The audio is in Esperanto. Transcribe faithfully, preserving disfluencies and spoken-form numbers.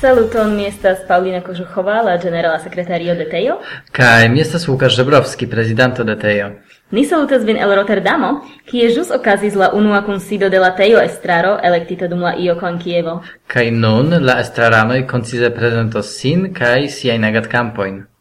Saluton, mi estas Paulina Kožuchová, la generala sekretario de Tejo. Kaj mi estas Łukasz Żebrowski, prezidanto de Tejo. Ni salutas vin el Rotterdamo, kie ĵus okazis la unua kunsido de la Tejo estraro elektita dum la io en Kievo. Kaj nun la estraranoj koncize prezentos sin kaj siajn agadkampojn.